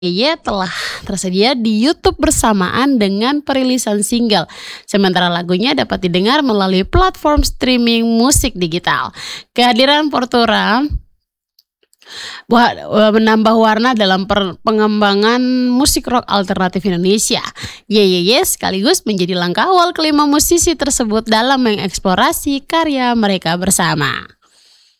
Ye telah tersedia di YouTube bersamaan dengan perilisan single, sementara lagunya dapat didengar melalui platform streaming musik digital. Kehadiran Portura menambah warna dalam pengembangan musik rock alternatif Indonesia. Sekaligus menjadi langkah awal kelima musisi tersebut dalam mengeksplorasi karya mereka bersama.